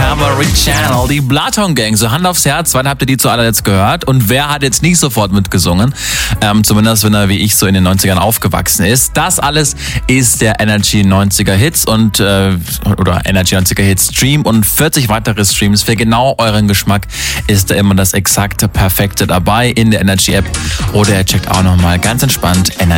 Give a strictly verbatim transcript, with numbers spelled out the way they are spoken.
Discovery Channel. Die Blaton Gang, so Hand aufs Herz, wann habt ihr die zu allerletzt gehört? Und wer hat jetzt nicht sofort mitgesungen? Ähm, zumindest wenn er wie ich so in den neunzigern aufgewachsen ist. Das alles ist der Energy neunziger Hits und äh, oder Energy neunziger Hits Stream und vierzig weitere Streams. Für genau euren Geschmack ist da immer das exakte Perfekte dabei in der Energy App. Oder ihr checkt auch nochmal ganz entspannt Energy